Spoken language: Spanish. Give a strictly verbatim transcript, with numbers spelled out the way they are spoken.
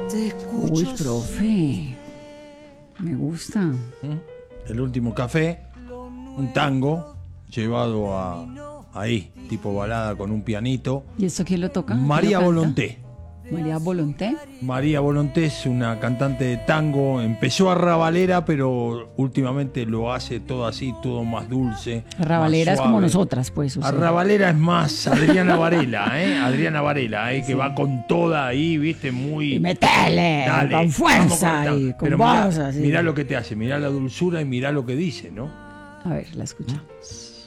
Uy, profe, me gusta. ¿Mm? El último café, un tango llevado a ahí, tipo balada con un pianito. ¿Y esto quién lo toca? María Volonté. María Volonté. María Volonté es una cantante de tango, empezó a rabalera, pero últimamente lo hace todo así, todo más dulce. Rabalera es como nosotras, pues. O sea. Rabalera es más Adriana Varela, ¿eh? Adriana Varela, ¿eh? Que sí. Va con toda ahí, viste, muy... Y metele, dale, con fuerza con y con pero voz, mirá, así. Mirá lo que te hace, mirá la dulzura y mirá lo que dice, ¿no? A ver, la escuchamos.